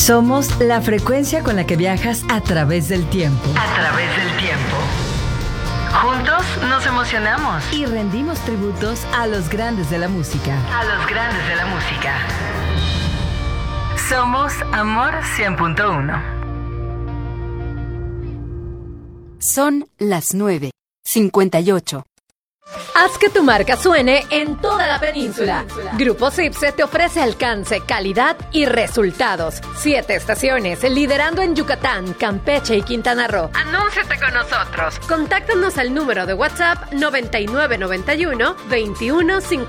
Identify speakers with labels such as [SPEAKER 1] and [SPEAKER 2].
[SPEAKER 1] Somos la frecuencia con la que viajas a través del tiempo.
[SPEAKER 2] A través del tiempo. Juntos nos emocionamos.
[SPEAKER 1] Y rendimos tributos a los grandes de la música.
[SPEAKER 2] A los grandes de la música. Somos Amor 100.1.
[SPEAKER 3] Son las 9:58.
[SPEAKER 4] Haz que tu marca suene en toda la península. Grupo Cipse te ofrece alcance, calidad y resultados. 7 estaciones, liderando en Yucatán, Campeche y Quintana Roo. Anúnciate con nosotros. Contáctanos al número de WhatsApp 9991 21